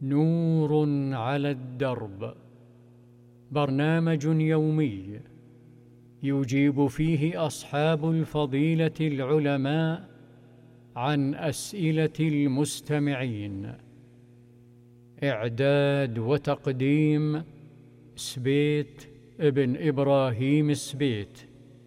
نور على الدرب، برنامج يومي يجيب فيه أصحاب الفضيلة العلماء عن أسئلة المستمعين. إعداد وتقديم سبيت ابن إبراهيم سبيت.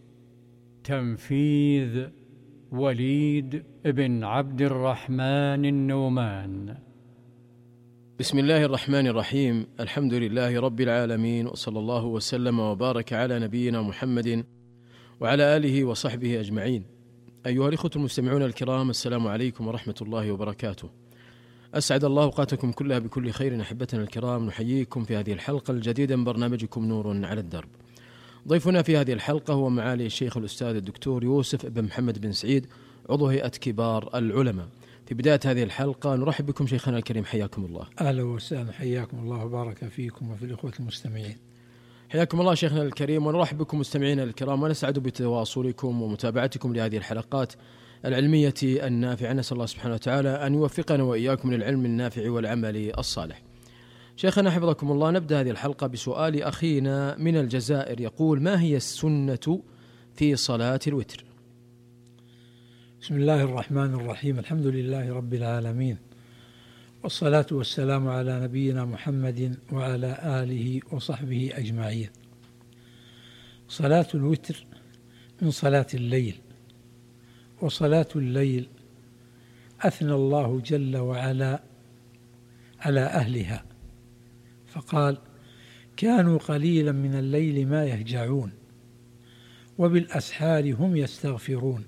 تنفيذ وليد بن عبد الرحمن النومان. بسم الله الرحمن الرحيم. الحمد لله رب العالمين، وصلى الله وسلم وبارك على نبينا محمد وعلى آله وصحبه أجمعين. أيها الإخوة المستمعون الكرام، السلام عليكم ورحمة الله وبركاته. أسعد الله أوقاتكم كلها بكل خير. أحبتنا الكرام، نحييكم في هذه الحلقة الجديدة من برنامجكم نور على الدرب. ضيفنا في هذه الحلقة هو معالي الشيخ الأستاذ الدكتور يوسف بن محمد بن سعيد، عضو هيئة كبار العلماء. في بداية هذه الحلقة نرحب بكم شيخنا الكريم، حياكم الله. أهلا وسهلا، حياكم الله وبارك فيكم وفي الإخوة المستمعين. حياكم الله شيخنا الكريم، ونرحب بكم مستمعينا الكرام، ونسعد بتواصلكم ومتابعتكم لهذه الحلقات العلمية النافعة. نسأل الله سبحانه وتعالى أن يوفقنا وإياكم للعلم النافع والعمل الصالح. شيخنا حفظكم الله، نبدأ هذه الحلقة بسؤال أخينا من الجزائر، يقول: ما هي السنة في صلاة الوتر؟ بسم الله الرحمن الرحيم. الحمد لله رب العالمين، والصلاة والسلام على نبينا محمد وعلى آله وصحبه أجمعين. صلاة الوتر من صلاة الليل، وصلاة الليل أثنى الله جل وعلا على أهلها فقال: كانوا قليلا من الليل ما يهجعون وبالأسحار هم يستغفرون.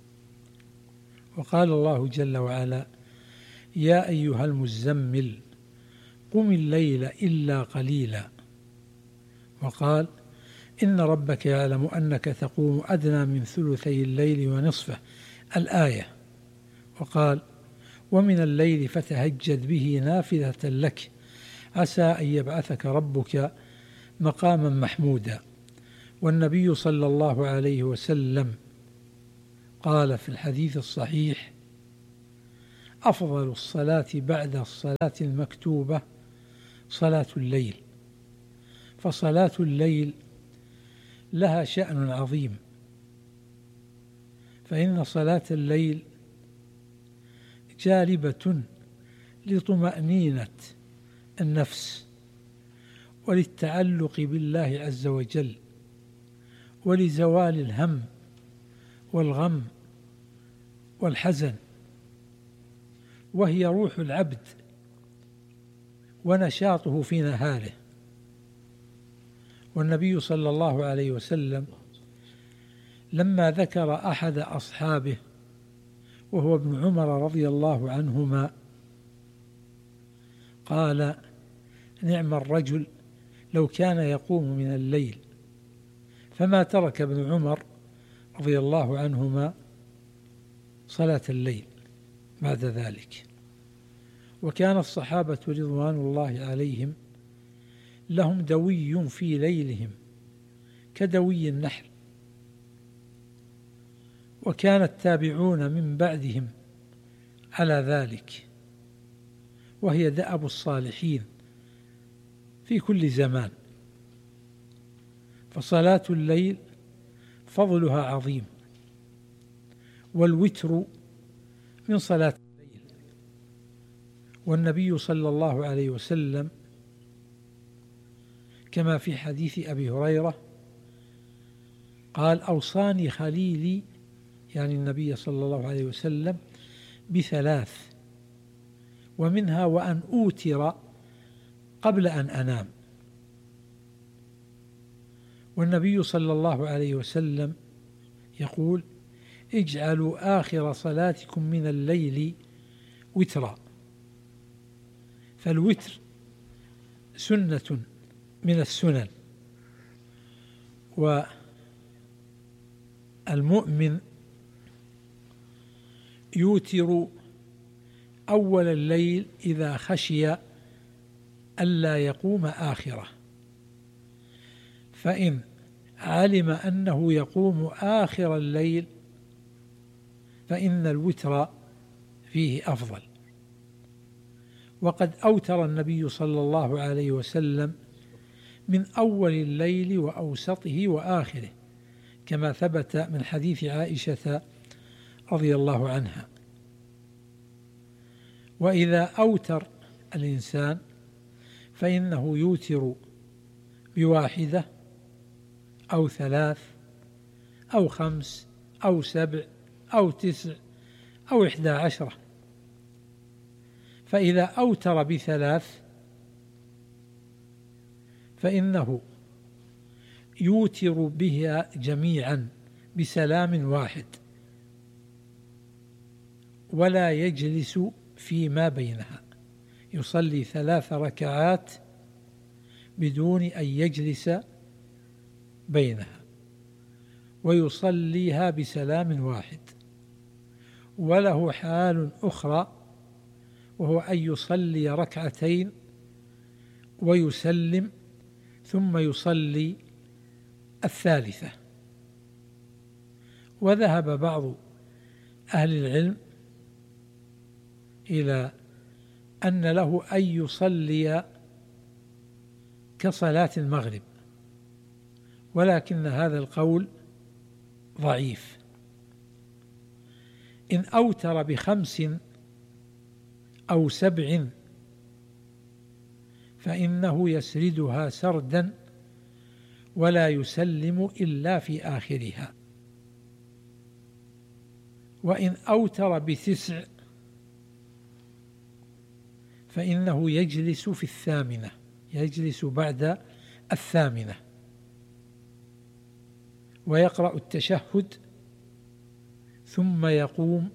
وقال الله جل وعلا: يا أيها المزمل قم الليل إلا قليلا. وقال: إن ربك يعلم أنك تقوم أدنى من ثلثي الليل ونصفه، الآية. وقال: ومن الليل فتهجد به نافلة لك عسى أن يبعثك ربك مقاما محمودا. والنبي صلى الله عليه وسلم قال في الحديث الصحيح: أفضل الصلاة بعد الصلاة المكتوبة صلاة الليل. فصلاة الليل لها شأن عظيم، فإن صلاة الليل جالبة لطمأنينة النفس وللتعلق بالله عز وجل ولزوال الهم والغم والحزن، وهي روح العبد ونشاطه في نهاره. والنبي صلى الله عليه وسلم لما ذكر أحد أصحابه وهو ابن عمر رضي الله عنهما قال: نعم الرجل لو كان يقوم من الليل. فما ترك ابن عمر رضي الله عنهما صلاة الليل بعد ذلك. وكان الصحابة رضوان الله عليهم لهم دوي في ليلهم كدوي النحل، وكان التابعون من بعدهم على ذلك، وهي دأب الصالحين في كل زمان. فصلاة الليل فضلها عظيم، والوتر من صلاة الليل. والنبي صلى الله عليه وسلم كما في حديث أبي هريرة قال: أوصاني خليلي، يعني النبي صلى الله عليه وسلم، بثلاث، ومنها وأن أوتر قبل أن أنام. والنبي صلى الله عليه وسلم يقول: اجعلوا آخر صلاتكم من الليل وترا. فالوتر سنة من السنن، والمؤمن يوتر أول الليل إذا خشي ألا يقوم آخره، فإن علم أنه يقوم آخر الليل فإن الوتر فيه أفضل. وقد أوتر النبي صلى الله عليه وسلم من أول الليل وأوسطه وآخره، كما ثبت من حديث عائشة رضي الله عنها. وإذا أوتر الإنسان فإنه يوتر بواحدة أو 3 أو 5 أو 7 أو 9 أو 11. فإذا أوتر ب3 فإنه يوتر بها جميعا بسلام واحد، ولا يجلس فيما بينها، يصلي 3 ركعات بدون أن يجلس بينها، ويصليها بسلام واحد. وله حال أخرى، وهو أن يصلي 2 ركعات ويسلم ثم يصلي 3. وذهب بعض أهل العلم إلى أن له أن يصلي كصلاة المغرب، ولكن هذا القول ضعيف. إن أوتر ب5 أو 7 فإنه يسردها سردا ولا يسلم إلا في آخرها. وإن أوتر ب9 فإنه يجلس في 8، يجلس بعد 8 ويقرأ التشهد ثم يقوم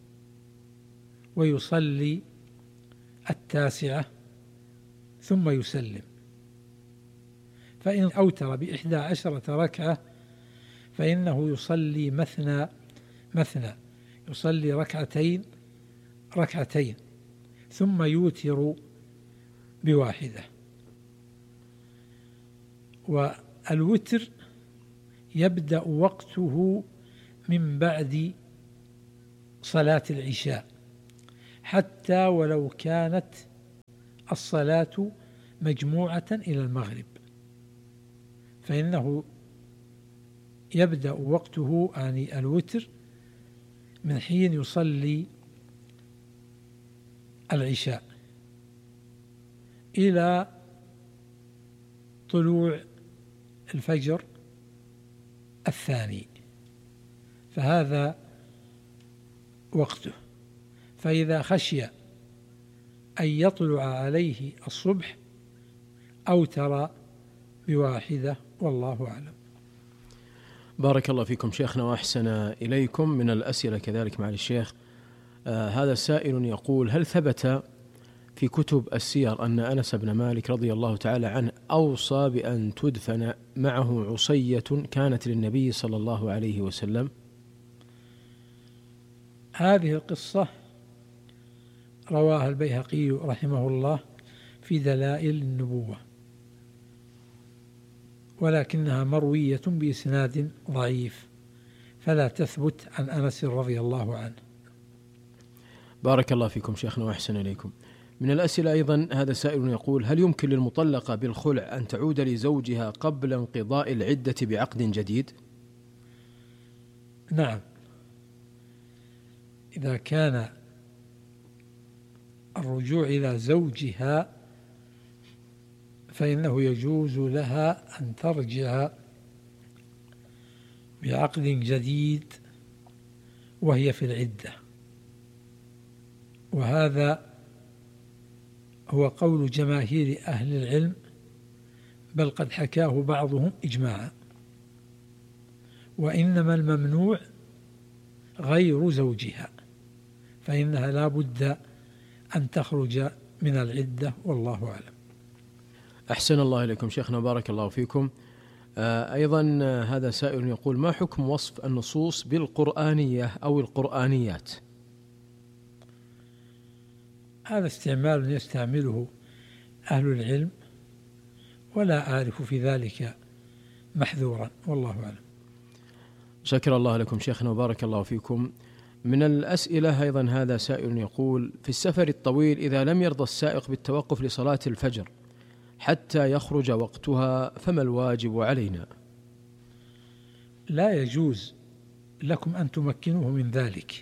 ويصلي 9 ثم يسلم. فإن أوتر ب11 ركعة فإنه يصلي مثنى، يصلي 2 ركعتين ثم يوتر ب1. والوتر يبدأ وقته من بعد صلاة العشاء، حتى ولو كانت الصلاة مجموعة إلى المغرب، فإنه يبدأ وقته يعني الوتر من حين يصلي العشاء إلى طلوع الفجر الثاني، فهذا وقته. فإذا خشي أن يطلع عليه الصبح أوتر ب1، والله أعلم. بارك الله فيكم شيخنا وأحسن إليكم. من الأسئلة كذلك مع الشيخ هذا سائل يقول: هل ثبت في كتب السير أن أنس بن مالك رضي الله تعالى عنه أوصى بأن تدفن معه عصية كانت للنبي صلى الله عليه وسلم؟ هذه القصة رواها البيهقي رحمه الله في دلائل النبوة، ولكنها مروية بإسناد ضعيف فلا تثبت عن أنس رضي الله عنه. بارك الله فيكم شيخنا وأحسن إليكم. من الأسئلة أيضا هذا سائل يقول: هل يمكن للمطلقة بالخلع أن تعود لزوجها قبل انقضاء العدة بعقد جديد؟ نعم، إذا كان الرجوع إلى زوجها فإنه يجوز لها أن ترجع بعقد جديد وهي في العدة، وهذا هو قول جماهير أهل العلم، بل قد حكاه بعضهم إجماعا. وإنما الممنوع غير زوجها، فإنها لا بد أن تخرج من العدة، والله أعلم. أحسن الله إليكم شيخنا، بارك الله فيكم. أيضا هذا سائل يقول: ما حكم وصف النصوص بالقرآنية أو القرآنيات؟ هذا استعمال يستعمله أهل العلم، ولا أعرف في ذلك محذورا، والله أعلم. شكر الله لكم شيخنا وبارك الله فيكم. من الأسئلة أيضا هذا سائل يقول: في السفر الطويل إذا لم يرضى السائق بالتوقف لصلاة الفجر حتى يخرج وقتها فما الواجب علينا؟ لا يجوز لكم أن تمكنوه من ذلك،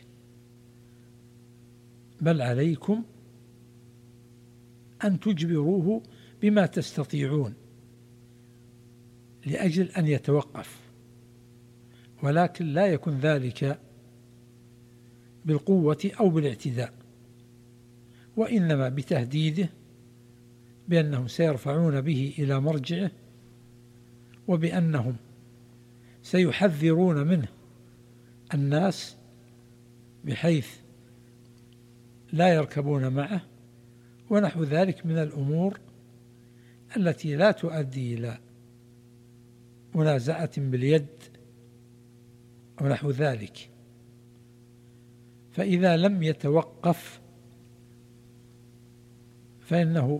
بل عليكم أن تجبروه بما تستطيعون لأجل أن يتوقف، ولكن لا يكن ذلك بالقوة أو بالاعتداء، وإنما بتهديده بأنهم سيرفعون به إلى مرجعه، وبأنهم سيحذرون منه الناس بحيث لا يركبون معه، ونحو ذلك من الأمور التي لا تؤدي إلى منازعة باليد ونحو ذلك. فإذا لم يتوقف فإنه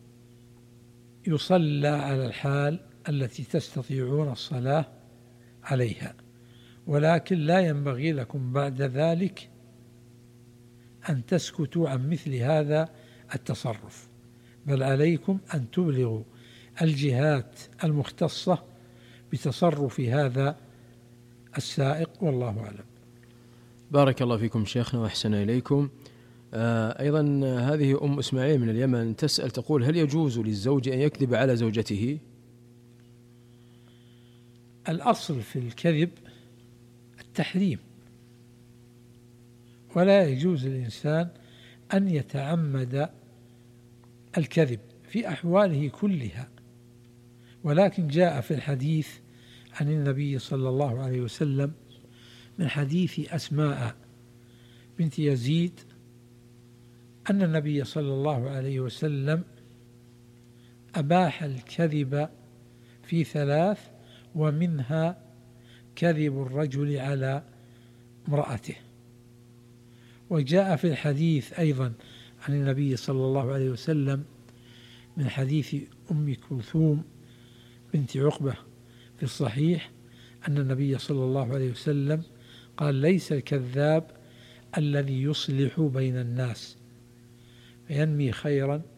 يصلى على الحال التي تستطيعون الصلاة عليها، ولكن لا ينبغي لكم بعد ذلك أن تسكتوا عن مثل هذا التصرف، بل عليكم أن تبلغوا الجهات المختصة بتصرف هذا السائق، والله أعلم. بارك الله فيكم شيخنا وأحسن إليكم. أيضا هذه أم إسماعيل من اليمن تسأل تقول: هل يجوز للزوج أن يكذب على زوجته؟ الأصل في الكذب التحريم، ولا يجوز للإنسان أن يتعمد الكذب في أحواله كلها، ولكن جاء في الحديث عن النبي صلى الله عليه وسلم من حديث أسماء بنت يزيد أن النبي صلى الله عليه وسلم أباح الكذب في 3، ومنها كذب الرجل على امرأته. وجاء في الحديث أيضا عن النبي صلى الله عليه وسلم من حديث أم كلثوم بنت عقبة في الصحيح أن النبي صلى الله عليه وسلم قال: ليس الكذاب الذي يصلح بين الناس فينمي خيرا